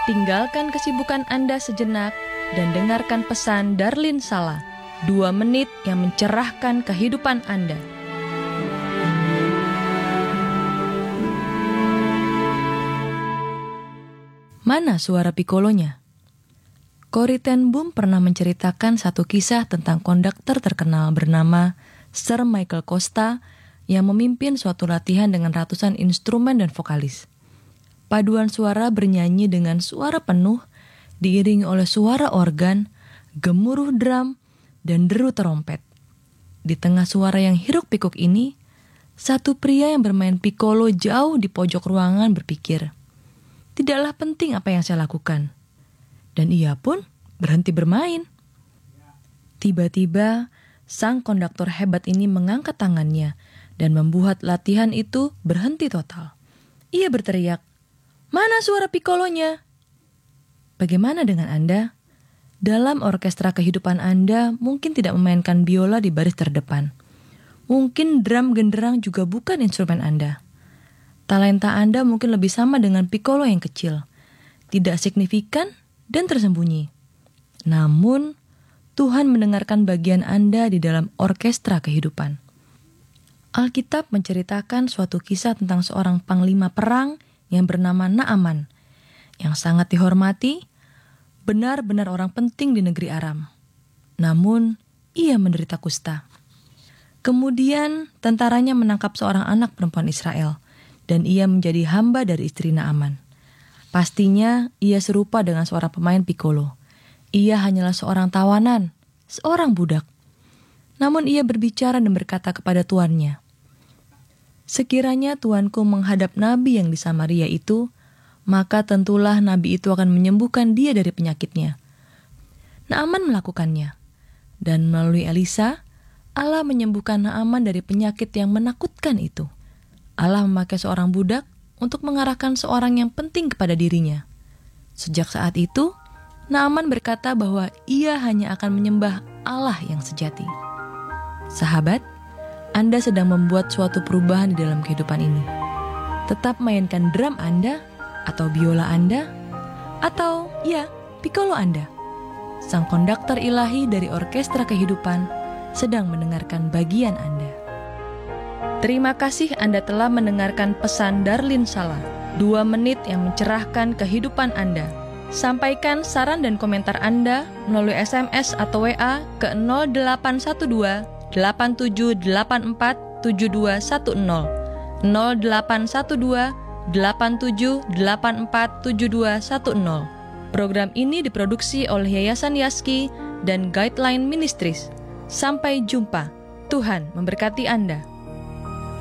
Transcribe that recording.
Tinggalkan kesibukan Anda sejenak dan dengarkan pesan Darlin Sala, 2 menit yang mencerahkan kehidupan Anda. Mana suara pikolonya? Corrie ten Boom pernah menceritakan satu kisah tentang konduktor terkenal bernama Sir Michael Costa yang memimpin suatu latihan dengan ratusan instrumen dan vokalis. Paduan suara bernyanyi dengan suara penuh, diiringi oleh suara organ, gemuruh drum, dan deru terompet. Di tengah suara yang hiruk-pikuk ini, satu pria yang bermain pikolo jauh di pojok ruangan berpikir, "Tidaklah penting apa yang saya lakukan." Dan ia pun berhenti bermain. Tiba-tiba, sang konduktor hebat ini mengangkat tangannya dan membuat latihan itu berhenti total. Ia berteriak, "Mana suara pikolonya?" Bagaimana dengan Anda? Dalam orkestra kehidupan Anda mungkin tidak memainkan biola di baris terdepan. Mungkin drum genderang juga bukan instrumen Anda. Talenta Anda mungkin lebih sama dengan pikolo yang kecil, tidak signifikan dan tersembunyi. Namun, Tuhan mendengarkan bagian Anda di dalam orkestra kehidupan. Alkitab menceritakan suatu kisah tentang seorang panglima perang yang bernama Naaman, yang sangat dihormati, benar-benar orang penting di negeri Aram. Namun, ia menderita kusta. Kemudian, tentaranya menangkap seorang anak perempuan Israel, dan ia menjadi hamba dari istri Naaman. Pastinya, ia serupa dengan seorang pemain pikolo. Ia hanyalah seorang tawanan, seorang budak. Namun ia berbicara dan berkata kepada tuannya, "Sekiranya tuanku menghadap nabi yang di Samaria itu, maka tentulah nabi itu akan menyembuhkan dia dari penyakitnya." Naaman melakukannya, dan melalui Elisa, Allah menyembuhkan Naaman dari penyakit yang menakutkan itu. Allah memakai seorang budak untuk mengarahkan seorang yang penting kepada dirinya. Sejak saat itu, Naaman berkata bahwa ia hanya akan menyembah Allah yang sejati. Sahabat, Anda sedang membuat suatu perubahan di dalam kehidupan ini. Tetap mainkan drum Anda, atau biola Anda, atau pikolo Anda. Sang konduktor ilahi dari orkestra kehidupan sedang mendengarkan bagian Anda. Terima kasih Anda telah mendengarkan pesan Darlin Sala, 2 menit yang mencerahkan kehidupan Anda. Sampaikan saran dan komentar Anda melalui SMS atau WA ke 0812 8784 7210 0812 8784 7210. Program ini diproduksi oleh Yayasan Yaski dan Guideline Ministries. Sampai jumpa. Tuhan memberkati Anda.